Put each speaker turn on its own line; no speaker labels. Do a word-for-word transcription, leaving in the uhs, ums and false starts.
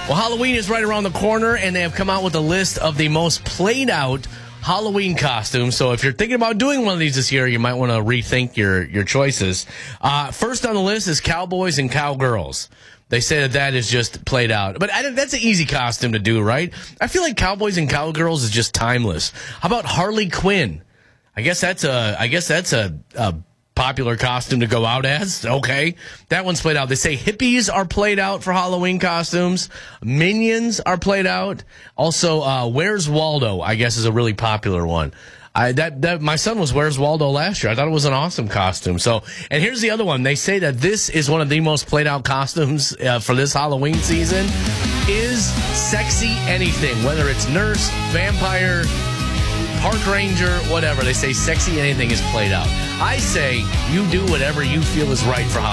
Well, Halloween is right around the corner, and they have come out with a list of the most played out Halloween costumes. So if you're thinking about doing one of these this year, you might want to rethink your, your choices. Uh, first on the list is cowboys and cowgirls. They say that that is just played out. But I, that's an easy costume to do, right? I feel like cowboys and cowgirls is just timeless. How about Harley Quinn? I guess that's a, I guess that's a, a popular costume to go out as. Okay. That one's played out. They say hippies are played out for Halloween costumes. Minions are played out. Also, uh, Where's Waldo, I guess, is a really popular one. I, that, that, my son was Where's Waldo last year. I thought it was an awesome costume. So, and here's the other one. They say that this is one of the most played out costumes uh, for this Halloween season is Sexy Anything. Whether it's nurse, vampire, park ranger, whatever. They say Sexy Anything is played out. I say you do whatever you feel is right for Halloween.